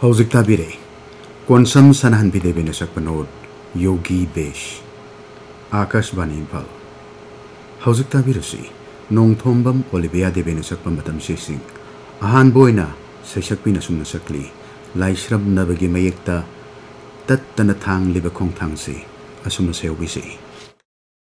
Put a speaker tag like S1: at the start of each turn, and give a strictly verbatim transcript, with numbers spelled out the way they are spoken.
S1: हौजिक ताबिरे कोनसम सनहन बिदेबेने सकपनोद योगी बेश आकाशवाणी इम्फाल हौजिक ताबिरसी नोंथोंबम ओलिबिया देबेने सकपम मतम सिसिंग अहान बोइना सैसकपिना सुमना सकली लाइश्रब नबगी मयेक्ता तत्तन थांग लिबा खोंथांगसी असुमना सेवबिसी